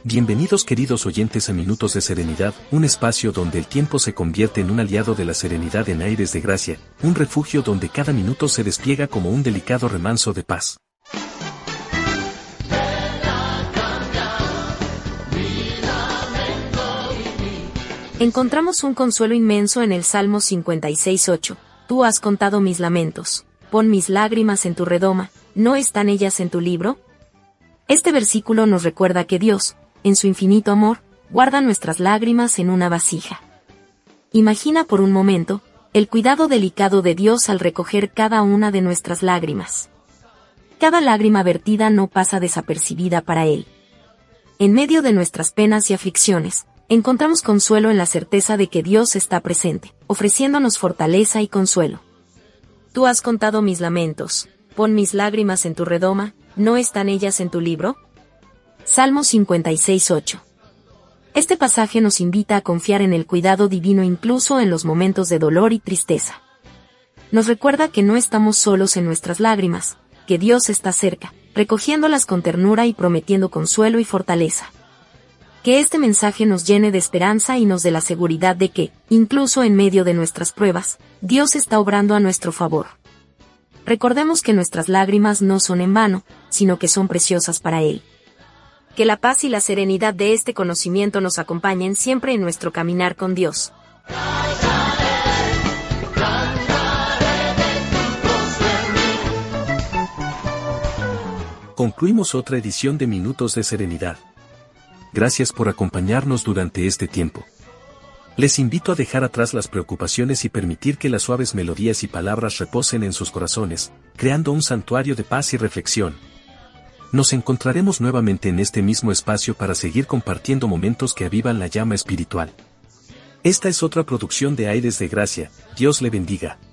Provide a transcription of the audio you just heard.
Bienvenidos queridos oyentes a Minutos de Serenidad, un espacio donde el tiempo se convierte en un aliado de la serenidad en aires de gracia, un refugio donde cada minuto se despliega como un delicado remanso de paz. Encontramos un consuelo inmenso en el Salmo 56:8. Tú has contado mis lamentos. Pon mis lágrimas en tu redoma, ¿no están ellas en tu libro? Este versículo nos recuerda que Dios, en su infinito amor, guarda nuestras lágrimas en una vasija. Imagina por un momento el cuidado delicado de Dios al recoger cada una de nuestras lágrimas. Cada lágrima vertida no pasa desapercibida para Él. En medio de nuestras penas y aflicciones, encontramos consuelo en la certeza de que Dios está presente, ofreciéndonos fortaleza y consuelo. Tú has contado mis lamentos, pon mis lágrimas en tu redoma, ¿no están ellas en tu libro? Salmo 56:8. Este pasaje nos invita a confiar en el cuidado divino incluso en los momentos de dolor y tristeza. Nos recuerda que no estamos solos en nuestras lágrimas, que Dios está cerca, recogiéndolas con ternura y prometiendo consuelo y fortaleza. Que este mensaje nos llene de esperanza y nos dé la seguridad de que, incluso en medio de nuestras pruebas, Dios está obrando a nuestro favor. Recordemos que nuestras lágrimas no son en vano, sino que son preciosas para Él. Que la paz y la serenidad de este conocimiento nos acompañen siempre en nuestro caminar con Dios. Concluimos otra edición de Minutos de Serenidad. Gracias por acompañarnos durante este tiempo. Les invito a dejar atrás las preocupaciones y permitir que las suaves melodías y palabras reposen en sus corazones, creando un santuario de paz y reflexión. Nos encontraremos nuevamente en este mismo espacio para seguir compartiendo momentos que avivan la llama espiritual. Esta es otra producción de Aires de Gracia. Dios le bendiga.